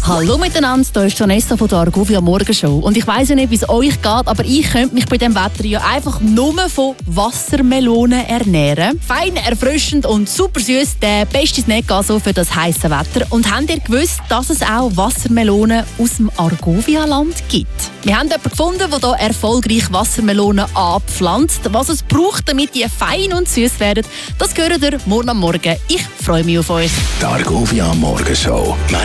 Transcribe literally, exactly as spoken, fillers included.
Hallo miteinander, hier ist Vanessa von der Argovia Morgenshow. Und ich weiss ja nicht, wie es euch geht, aber ich könnte mich bei diesem Wetter ja einfach nur von Wassermelonen ernähren. Fein, erfrischend und super süß, der beste Snack also für das heisse Wetter. Und habt ihr gewusst, dass es auch Wassermelonen aus dem Argovia-Land gibt? Wir haben jemanden gefunden, der hier erfolgreich Wassermelonen anpflanzt. Was es braucht, damit die fein und süß werden, das hört ihr morgen am Morgen. Ich freue mich auf euch. Die Argovia Morgenshow.